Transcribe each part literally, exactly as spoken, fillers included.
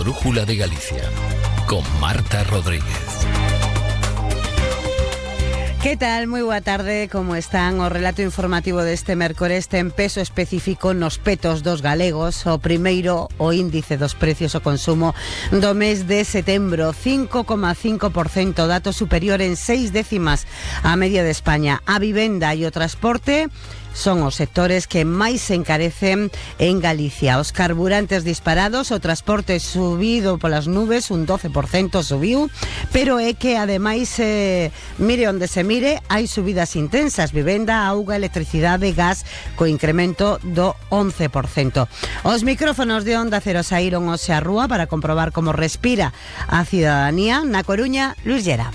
Brújula de Galicia, con Marta Rodríguez. Que tal? Moi boa tarde, como están? O relato informativo deste mércores ten peso específico nos petos dos galegos. O primeiro, o índice dos precios ao consumo do mes de setembro, cinco coma cinco por cento, dato superior en seis décimas á media de España. A vivenda e o transporte son os sectores que máis se encarecen en Galicia. Os carburantes disparados, o transporte subido polas nubes, un doce por cento subiu, pero é que ademais, eh, mire onde se mire, hai subidas intensas: vivenda, auga, electricidade, gas, co incremento do once por cento. Os micrófonos de Onda Cero saíron hoxe á rúa para comprobar como respira a cidadanía. Na Coruña, Luis Llera.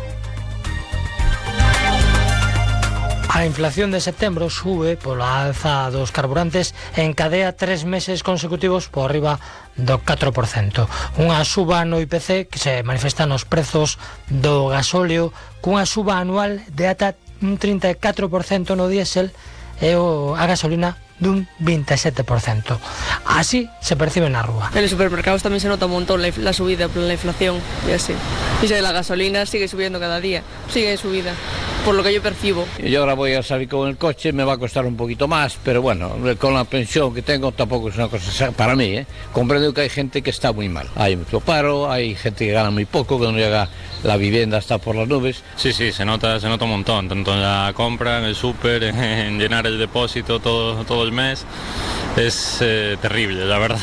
A inflación de setembro sube pola alza dos carburantes e encadea tres meses consecutivos por arriba do catro por cento. Unha suba no I P C que se manifesta nos prezos do gasóleo, cunha suba anual de ata un trinta e catro por cento no diésel e o, a gasolina dun vinte e sete por cento. Así se percibe na rúa. En los supermercados también se nota un montón la, la subida por la inflación y así. Y la gasolina sigue subiendo cada día, sigue en subida, por lo que yo percibo. Yo ahora voy a salir con el coche, me va a costar un poquito más, pero bueno, con la pensión que tengo tampoco es una cosa para mí, ¿eh? Comprendo que hay gente que está muy mal. Hay mucho paro, hay gente que gana muy poco, que no llega, la vivienda está por las nubes. Sí, sí, se nota, se nota un montón, tanto en la compra, en el súper, en llenar el depósito todo, todo el mes. Es eh, terrible, la verdad.